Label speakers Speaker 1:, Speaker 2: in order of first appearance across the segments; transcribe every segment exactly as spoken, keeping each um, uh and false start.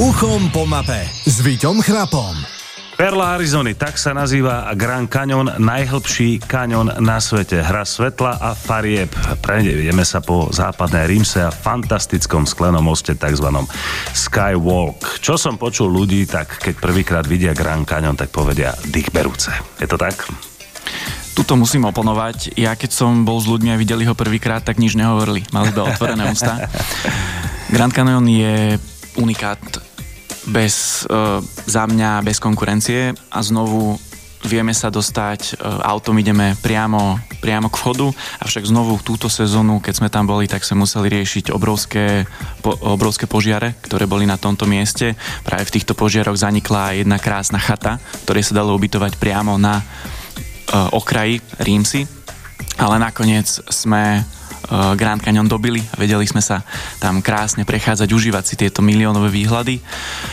Speaker 1: Uchom po mape s Víťom Chrapom.
Speaker 2: Perla Arizony, tak sa nazýva Grand Canyon, najhlbší kaňon na svete. Hra svetla a farieb. Prejdeme sa po západnej Rímse a fantastickom sklenom moste, takzvanom Skywalk. Čo som počul ľudí, tak keď prvýkrát vidia Grand Canyon, tak povedia dých berúce. Je to tak?
Speaker 3: Tuto musím oponovať. Ja keď som bol s ľuďmi a videli ho prvýkrát, tak nič nehovorili. Mali iba otvorené ústa. Grand Canyon je unikát bez, e, za mňa bez konkurencie a znovu vieme sa dostať, e, autom ideme priamo, priamo k vchodu, avšak znovu túto sezónu, keď sme tam boli, tak sme museli riešiť obrovské, po, obrovské požiare, ktoré boli na tomto mieste. Práve v týchto požiaroch zanikla jedna krásna chata, ktoré sa dalo ubytovať priamo na e, okraji Rímsy, ale nakoniec sme Grand Canyon dobili a vedeli sme sa tam krásne prechádzať, užívať si tieto miliónové výhľady.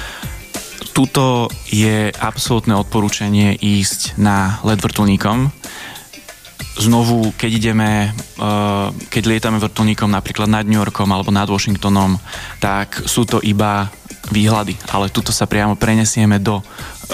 Speaker 3: Tuto je absolútne odporúčanie ísť na let vrtuľníkom. Znovu, keď ideme, keď lietame vrtuľníkom napríklad nad New Yorkom alebo nad Washingtonom, tak sú to iba výhľady, ale tuto sa priamo prenesieme do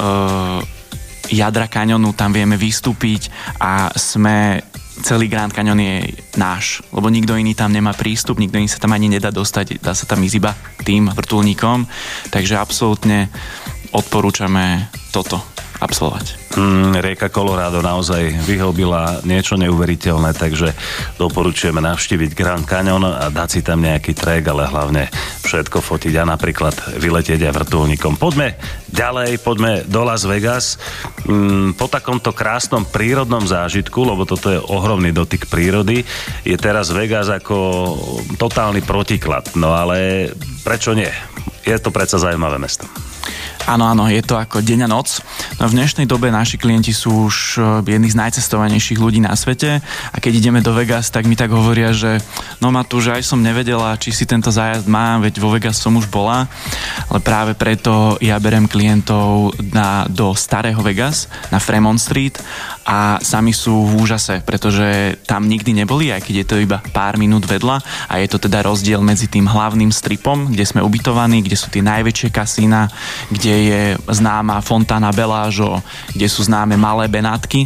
Speaker 3: jadra kaňonu, tam vieme vystúpiť a sme celý Grand Canyon je náš, lebo nikto iný tam nemá prístup, nikto iný sa tam ani nedá dostať, dá sa tam ísť iba tým vrtuľníkom, takže absolútne odporúčame toto absolvovať.
Speaker 2: Mm, rieka Colorado naozaj vyhlbila niečo neuveriteľné, takže doporučujeme navštíviť Grand Canyon a dať si tam nejaký trek, ale hlavne všetko fotiť a napríklad vyletieť aj vrtuľníkom. Poďme ďalej, poďme do Las Vegas. Mm, po takomto krásnom prírodnom zážitku, lebo toto je ohromný dotyk prírody, je teraz Vegas ako totálny protiklad. No ale prečo nie? Je to predsa zaujímavé mesto.
Speaker 3: Áno, áno, je to ako deň a noc. No v dnešnej dobe naši klienti sú už jedni z najcestovanejších ľudí na svete a keď ideme do Vegas, tak mi tak hovoria, že no Matúš, aj som nevedela, či si tento zájazd mám, veď vo Vegas som už bola, ale práve preto ja berem klientov na, do starého Vegas, na Fremont Street a sami sú v úžase, pretože tam nikdy neboli, aj keď je to iba pár minút vedľa a je to teda rozdiel medzi tým hlavným stripom, kde sme ubytovaní, kde sú tie najväčšie kasína, kde je známa Fontana Bellagio, kde sú známe malé Benátky.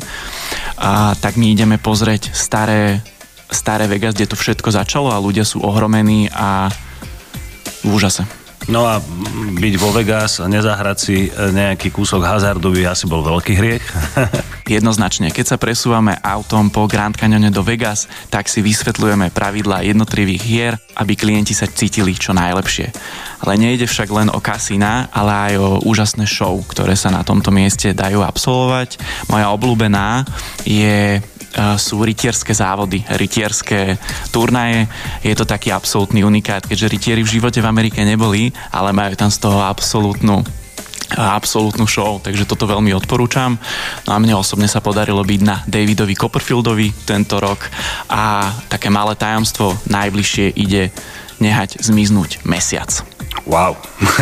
Speaker 3: A tak my ideme pozrieť staré, staré Vegas, kde to všetko začalo a ľudia sú ohromení a v úžase.
Speaker 2: No a byť vo Vegas a nezahrať si nejaký kúsok hazardu by asi bol veľký hriech.
Speaker 3: Jednoznačne. Keď sa presúvame autom po Grand Canyone do Vegas, tak si vysvetľujeme pravidlá jednotlivých hier, aby klienti sa cítili čo najlepšie. Ale nejde však len o kasína, ale aj o úžasné show, ktoré sa na tomto mieste dajú absolvovať. Moja obľúbená je sú rytierské závody, rytierské turnaje. Je to taký absolútny unikát, keďže rytieri v živote v Amerike neboli, ale majú tam z toho absolútnu absolútnu show, takže toto veľmi odporúčam. No a mne osobne sa podarilo byť na Davidovi Copperfieldovi tento rok a také malé tajomstvo, najbližšie ide nehať zmiznúť mesiac.
Speaker 2: Wow.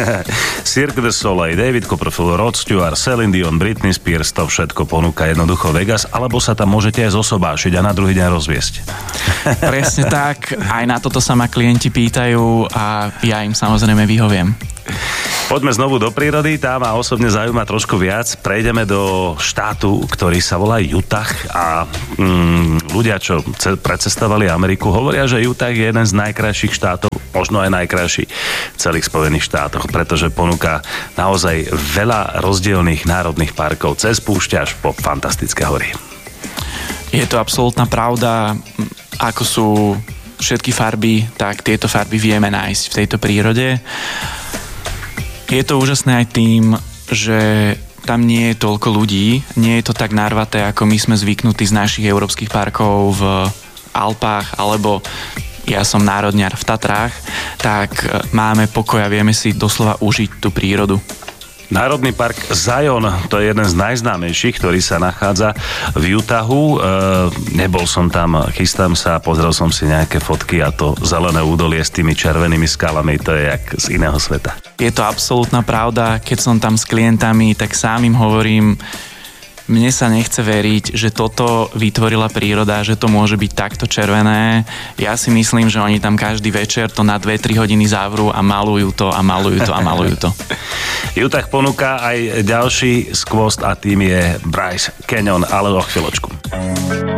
Speaker 2: Cirque du Soleil, David Copperfield, Rod Stewart, Celine Dion, Britney Spears, to všetko ponúka jednoducho Vegas, alebo sa tam môžete aj zosobášiť a na druhý deň rozviesť.
Speaker 3: Presne tak, aj na toto sa ma klienti pýtajú a ja im samozrejme vyhoviem.
Speaker 2: Poďme znovu do prírody, tá ma osobne zaujíma trošku viac. Prejdeme do štátu, ktorý sa volá Utah a mm, ľudia, čo ce- precestovali Ameriku, hovoria, že Utah je jeden z najkrajších štátov, možno aj najkrajší v celých Spojených štátoch, pretože ponúka naozaj veľa rozdielných národných parkov, cez púšť až po fantastické hory.
Speaker 3: Je to absolútna pravda, ako sú všetky farby, tak tieto farby vieme nájsť v tejto prírode. Je to úžasné aj tým, že tam nie je toľko ľudí, nie je to tak narvaté, ako my sme zvyknutí z našich európskych parkov v Alpách, alebo ja som národňar v Tatrách, tak máme pokoj a vieme si doslova užiť tú prírodu.
Speaker 2: Národný park Zion, to je jeden z najznámejších, ktorý sa nachádza v Utahu. E, nebol som tam, chystám sa, pozrel som si nejaké fotky a to zelené údolie s tými červenými skalami, to je jak z iného sveta.
Speaker 3: Je to absolútna pravda, keď som tam s klientami, tak sám im hovorím, Mne sa nechce veriť, že toto vytvorila príroda, že to môže byť takto červené. Ja si myslím, že oni tam každý večer to na dve tri hodiny zavrú a malujú to a malujú to a malujú to.
Speaker 2: Utah ponúka aj ďalší skvost a tým je Bryce Canyon, ale o chvíľočku.